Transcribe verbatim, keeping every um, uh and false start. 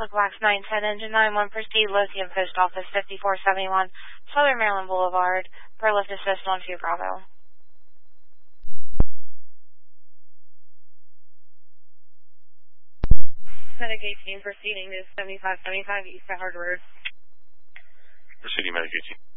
Wax nine ten, Engine nine one, proceed, Lithium Post Office fifty-four seventy-one, Southern Maryland Boulevard, per lift assist on two Bravo. Medic eighteen proceeding to seventy-five seventy-five East Howard Road. Proceeding Medic eighteen.